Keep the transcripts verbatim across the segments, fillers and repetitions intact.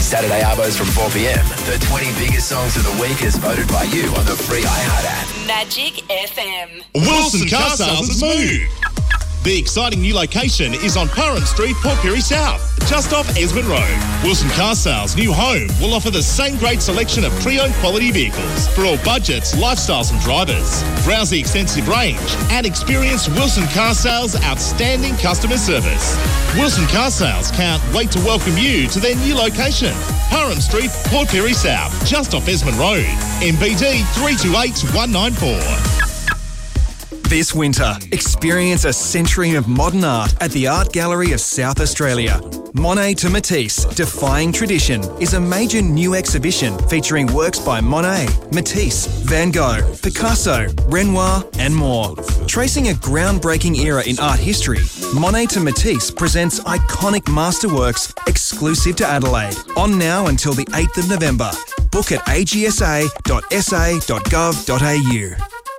Saturday Arbos from four p.m. The twenty biggest songs of the week as voted by you on the free iHeart app. Magic F M. Wilson Car Sales has moved. The exciting new location is on Parham Street, Port Pirie South, just off Esmond Road. Wilson Car Sales' new home will offer the same great selection of pre-owned quality vehicles for all budgets, lifestyles and drivers. Browse the extensive range and experience Wilson Car Sales' outstanding customer service. Wilson Car Sales can't wait to welcome you to their new location, Parham Street, Port Pirie South, just off Esmond Road. M B D three two eight one nine four. This winter, experience a century of modern art at the Art Gallery of South Australia. Monet to Matisse, Defying Tradition is a major new exhibition featuring works by Monet, Matisse, Van Gogh, Picasso, Renoir and more. Tracing a groundbreaking era in art history, Monet to Matisse presents iconic masterworks exclusive to Adelaide. On now until the eighth of November. Book at a g s a dot s a dot gov dot a u.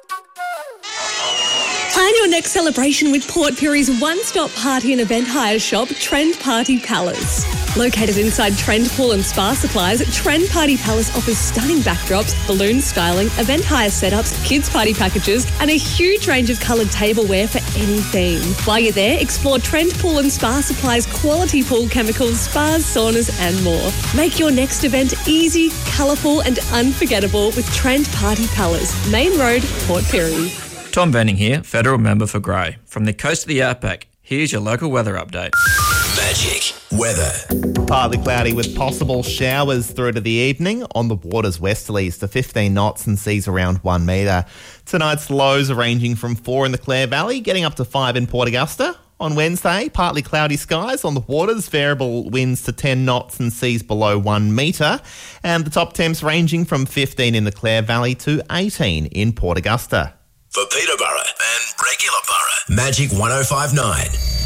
Plan your next celebration with Port Pirie's one-stop party and event hire shop, Trend Party Palace. Located inside Trend Pool and Spa Supplies, Trend Party Palace offers stunning backdrops, balloon styling, event hire setups, kids party packages, and a huge range of coloured tableware for any theme. While you're there, explore Trend Pool and Spa Supplies' quality pool chemicals, spas, saunas, and more. Make your next event easy, colourful, and unforgettable with Trend Party Palace, Main Road, Port Pirie. Tom Venning here, Federal Member for Grey. From the coast of the Outback, here's your local weather update. Magic weather. Partly cloudy with possible showers through to the evening. On the waters, westerlies to fifteen knots and seas around one metre. Tonight's lows are ranging from four in the Clare Valley, getting up to five in Port Augusta. On Wednesday, partly cloudy skies on the waters, variable winds to ten knots and seas below one metre. And the top temps ranging from fifteen in the Clare Valley to eighteen in Port Augusta. For Peterborough and regular borough, Magic one oh five point nine.